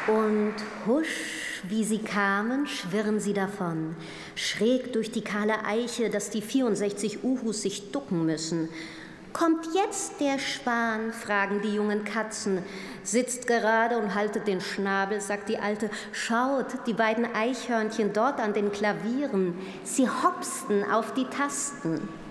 Und husch, wie sie kamen, schwirren sie davon, schräg durch die kahle Eiche, dass die 64 Uhus sich ducken müssen. »Kommt jetzt der Schwan?« fragen die jungen Katzen. »Sitzt gerade und haltet den Schnabel«, sagt die Alte. »Schaut, die beiden Eichhörnchen dort an den Klavieren, sie hopsten auf die Tasten.«